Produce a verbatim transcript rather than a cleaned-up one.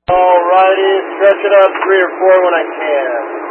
Alrighty, stretch it up three or four when I can.